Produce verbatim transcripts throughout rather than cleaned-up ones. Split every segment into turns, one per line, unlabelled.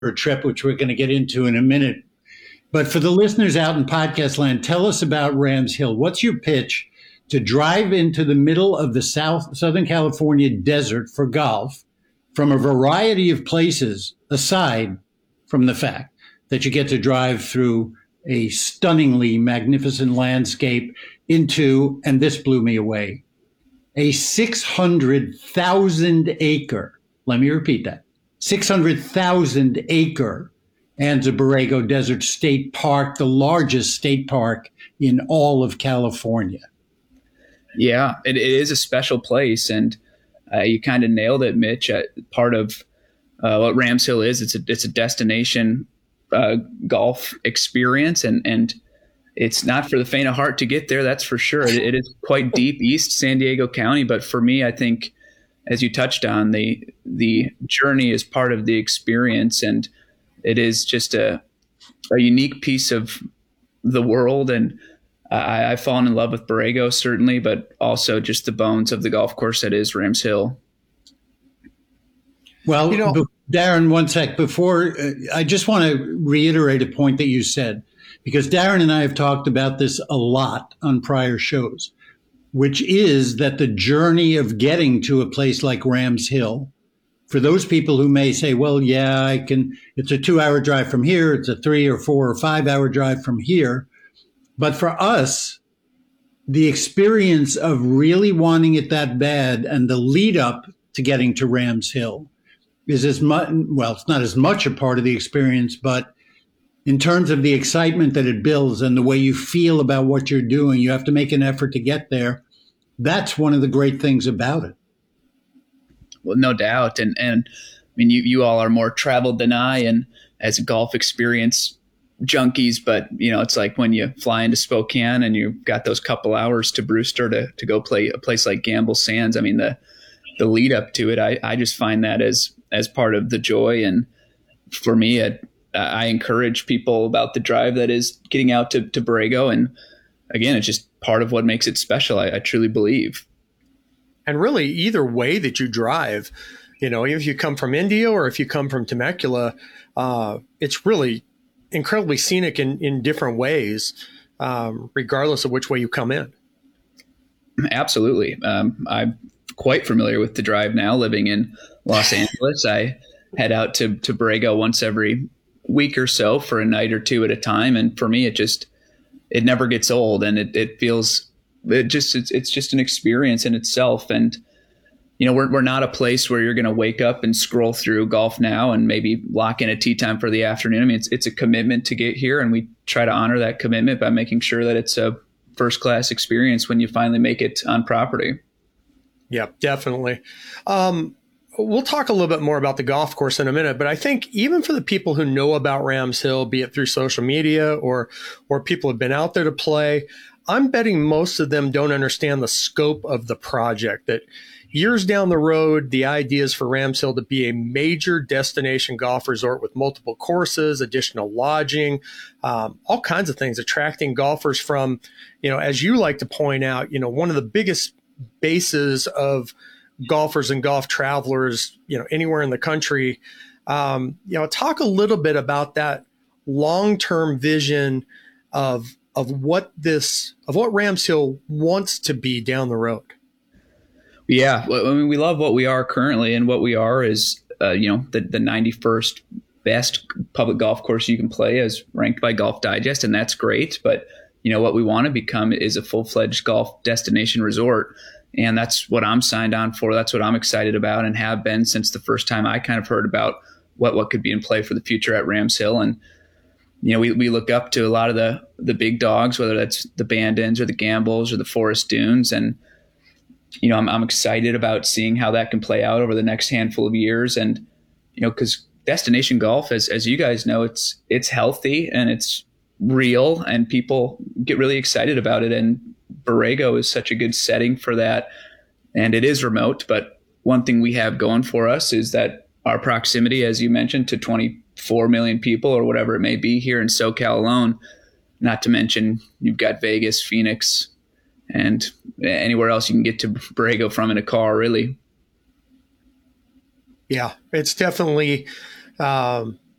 trip, which we're going to get into in a minute. But for the listeners out in podcast land, tell us about Rams Hill. What's your pitch to drive into the middle of the South Southern California desert for golf from a variety of places, aside from the fact that you get to drive through a stunningly magnificent landscape into, and this blew me away, a six hundred thousand acre, let me repeat that, six hundred thousand acre Anza Borrego Desert State Park, the largest state park in all of California.
Yeah, it, it is a special place, and uh, you kind of nailed it, Mitch. Uh, part of uh, what Rams Hill is, it's a it's a destination uh, golf experience, and and it's not for the faint of heart to get there. That's for sure. It, it is quite deep East San Diego County, but for me, I think, as you touched on, the the journey is part of the experience, and it is just a a unique piece of the world. And I, I've fallen in love with Borrego, certainly, but also just the bones of the golf course that is Rams Hill.
Well, you know, b- Darren, one sec. Before, uh, I just want to reiterate a point that you said, because Darren and I have talked about this a lot on prior shows, which is that the journey of getting to a place like Rams Hill, for those people who may say, well, yeah, I can, it's a two hour drive from here. It's a three or four or five hour drive from here. But for us, the experience of really wanting it that bad and the lead up to getting to Rams Hill is as much, well, it's not as much a part of the experience, but in terms of the excitement that it builds and the way you feel about what you're doing, you have to make an effort to get there. That's one of the great things about it.
Well, no doubt. And, and I mean, you, you all are more traveled than I, and as a golf experience junkies, but you know, it's like when you fly into Spokane and you've got those couple hours to Brewster to, to go play a place like Gamble Sands. I mean, the, the lead up to it, I, I just find that as, as part of the joy. And for me, it, I encourage people about the drive that is getting out to, to Borrego. And again, it's just part of what makes it special. I, I truly believe.
And really, either way that you drive, you know, if you come from Indio or if you come from Temecula, uh, it's really incredibly scenic in, in different ways, um, regardless of which way you come in.
Absolutely. Um, I'm quite familiar with the drive now, living in Los Angeles. I head out to, to Borrego once every week or so for a night or two at a time. And for me, it just, it never gets old, and it, it feels, it just, it's, it's just an experience in itself. And, you know, we're, we're not a place where you're going to wake up and scroll through Golf Now and maybe lock in a tee time for the afternoon. I mean, it's, it's a commitment to get here, and we try to honor that commitment by making sure that it's a first class experience when you finally make it on property.
Yep, definitely. Um, We'll talk a little bit more about the golf course in a minute, but I think even for the people who know about Rams Hill, be it through social media or or people have been out there to play, I'm betting most of them don't understand the scope of the project, that years down the road, the idea is for Rams Hill to be a major destination golf resort with multiple courses, additional lodging, um, all kinds of things, attracting golfers from, you know, as you like to point out, you know, one of the biggest bases of golfers and golf travelers, you know, anywhere in the country. Um, you know, talk a little bit about that long-term vision of of what this of what Rams Hill wants to be down the road.
Yeah, well, I mean, we love what we are currently, and what we are is, uh, you know, the the ninety-first best public golf course you can play, as ranked by Golf Digest, and that's great. But you know, what we want to become is a full-fledged golf destination resort. And that's what I'm signed on for. That's what I'm excited about, and have been since the first time I kind of heard about what, what could be in play for the future at Rams Hill. And, you know, we, we look up to a lot of the, the big dogs, whether that's the Bandons or the Gambles or the Forest Dunes. And, you know, I'm, I'm excited about seeing how that can play out over the next handful of years. And, you know, because destination golf, as, as you guys know, it's, it's healthy and it's real, and people get really excited about it. And Borrego is such a good setting for that. And it is remote, but one thing we have going for us is that our proximity, as you mentioned, to twenty-four million people or whatever it may be here in SoCal alone, not to mention you've got Vegas, Phoenix, and anywhere else you can get to Borrego from in a car, really.
Yeah, it's definitely, um,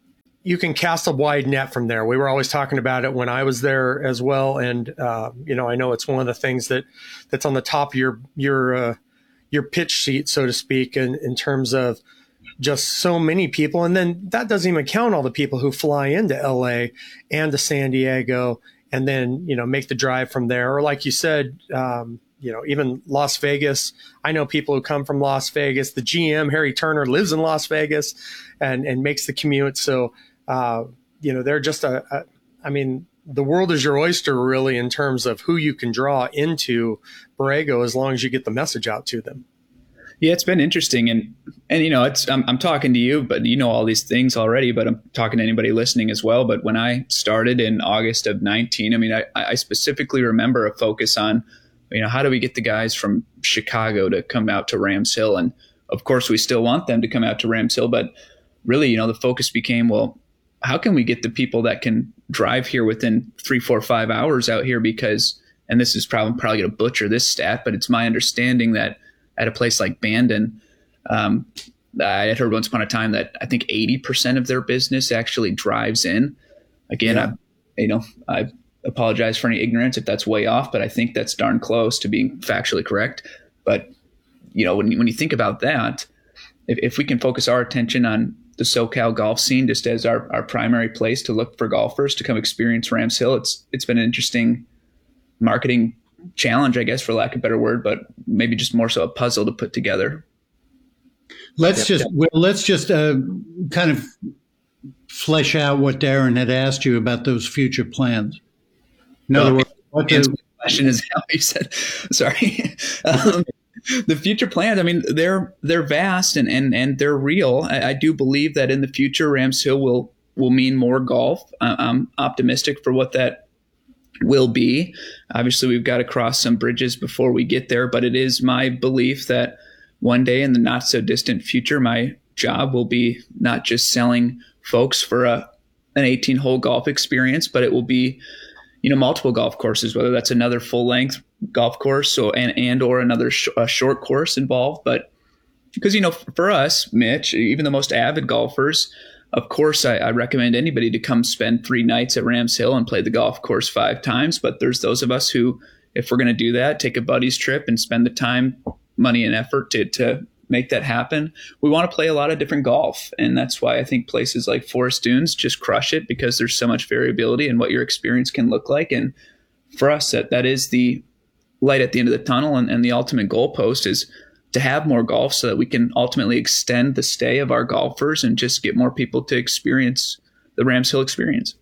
you can cast a wide net from there. We were always talking about it when I was there as well. And, uh, you know, I know it's one of the things that that's on the top of your, your, uh, your pitch sheet, so to speak, in, in terms of just so many people. And then that doesn't even count all the people who fly into L A and to San Diego and then, you know, make the drive from there. Or like you said, um, you know, even Las Vegas. I know people who come from Las Vegas. The G M, Harry Turner, lives in Las Vegas and, and makes the commute. So, uh, you know, they're just a, a, I mean, the world is your oyster, really, in terms of who you can draw into Borrego as long as you get the message out to them.
Yeah, it's been interesting. And, and you know, it's I'm, I'm talking to you, but you know all these things already, but I'm talking to anybody listening as well. But when I started in August of nineteen, I mean, I, I specifically remember a focus on, you know, how do we get the guys from Chicago to come out to Rams Hill? And of course, we still want them to come out to Rams Hill, but really, you know, the focus became, well, how can we get the people that can drive here within three, four, five hours out here? Because, and this is probably probably going to butcher this stat, but it's my understanding that at a place like Bandon, um, I had heard once upon a time that I think eighty percent of their business actually drives in. Again, yeah. I, you know, I apologize for any ignorance if that's way off, but I think that's darn close to being factually correct. But, you know, when you, when you think about that, if, if we can focus our attention on the SoCal golf scene just as our, our primary place to look for golfers to come experience Rams Hill, it's it's been an interesting marketing challenge, I guess, for lack of a better word, but maybe just more so a puzzle to put together.
Let's
yep,
just
yep.
well, let's just uh, kind of flesh out what Darren had asked you about those future plans. In other words, what
the
the
question is how you said. Sorry. um, The future plans, I mean, they're they're vast and and, and they're real. I, I do believe that in the future, Rams Hill will will mean more golf. I, I'm optimistic for what that will be. Obviously, we've got to cross some bridges before we get there, but it is my belief that one day in the not so distant future, my job will be not just selling folks for a an eighteen hole golf experience, but it will be, you know, multiple golf courses, whether that's another full length golf course so and, and or another sh- a short course involved. But because, you know, for us, Mitch, even the most avid golfers, of course, I, I recommend anybody to come spend three nights at Rams Hill and play the golf course five times. But there's those of us who, if we're going to do that, take a buddy's trip and spend the time, money, and effort to to make that happen. We want to play a lot of different golf. And that's why I think places like Forest Dunes just crush it, because there's so much variability in what your experience can look like. And for us, that that is the light at the end of the tunnel, and, and the ultimate goalpost is to have more golf so that we can ultimately extend the stay of our golfers and just get more people to experience the Rams Hill experience.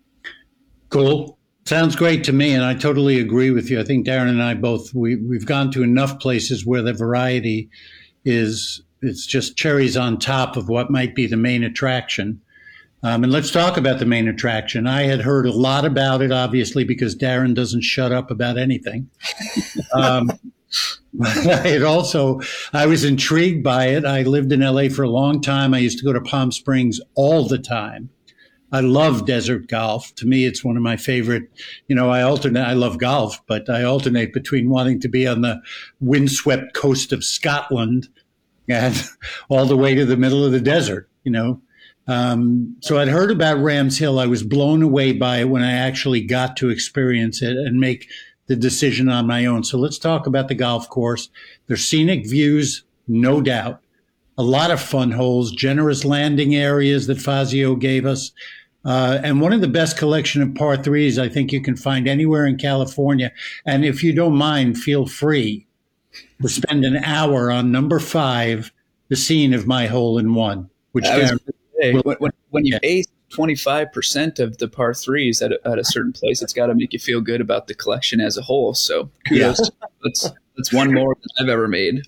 Cool. Sounds great to me, and I totally agree with you. I think Darren and I both, we, we've gone to enough places where the variety is, it's just cherries on top of what might be the main attraction. Um, and let's talk about the main attraction. I had heard a lot about it, obviously, because Darren doesn't shut up about anything. Um, I had also, I was intrigued by it. I lived in L A for a long time. I used to go to Palm Springs all the time. I love desert golf. To me, it's one of my favorite. You know, I alternate, I love golf, but I alternate between wanting to be on the windswept coast of Scotland and all the way to the middle of the desert, you know. Um, so I'd heard about Rams Hill. I was blown away by it when I actually got to experience it and make the decision on my own. So let's talk about the golf course. There's scenic views, no doubt. A lot of fun holes, generous landing areas that Fazio gave us. Uh, and one of the best collection of par threes I think you can find anywhere in California. And if you don't mind, feel free to spend an hour on number five, the scene of my hole in one, which
Darren,
will,
when, when, when you
yeah.
ace twenty-five percent of the par threes at a, at a certain place, it's got to make you feel good about the collection as a whole. So kudos. Yeah. That's, that's one more than I've ever made.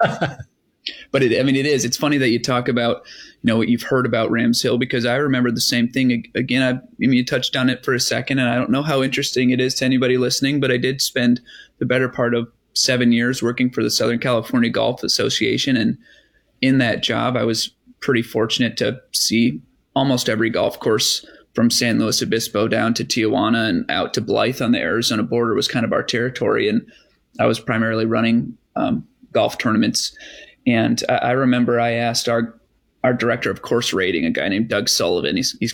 But it, I mean, it is. It's funny that you talk about, you know, what you've heard about Rams Hill, because I remember the same thing. Again, I, I mean, you touched on it for a second, and I don't know how interesting it is to anybody listening, but I did spend the better part of seven years working for the Southern California Golf Association. And in that job, I was pretty fortunate to see almost every golf course from San Luis Obispo down to Tijuana and out to Blythe on the Arizona border was kind of our territory. And I was primarily running um, golf tournaments. And I, I remember I asked our our director of course rating, a guy named Doug Sullivan. He's, he's